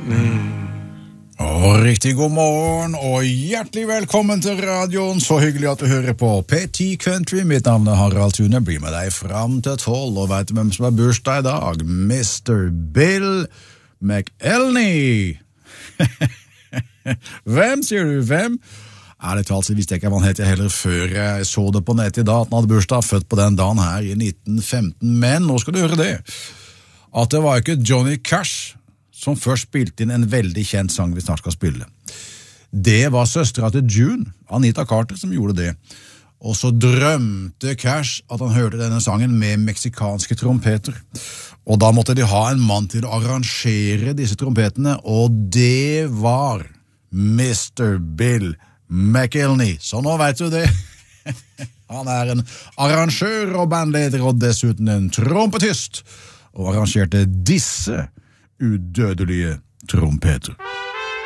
Og riktig god morgen, og hjertelig velkommen til radioen. Så hyggelig at du hører på P10 Country. Mitt navn er Harald Thune, blir med deg fram til 12. Og vet du hvem som har bursdag i dag? Mr. Bill McElney. Hvem, sier du? Hvem? Ærlig talt så visste jeg ikke hva han het heller før jeg så det på nettet i dag, at han hadde bursdag, født på den dagen her i 1915. Men nå skal du høre det, at det var ikke Johnny Cash som først spilte inn en veldig kjent sang vi snart skal spille. Det var søstera til June, Anita Carter, som gjorde det. Og så drømte Cash at han hørte denne sangen med meksikanske trompeter. Og da måtte de ha en mann til å arrangere disse trompetene, og det var Mr. Bill McElney. Så nå vet du det. Han er en arrangør og bandleder, og dessuten en trompetist, og arrangerte disse udødelige trompeter.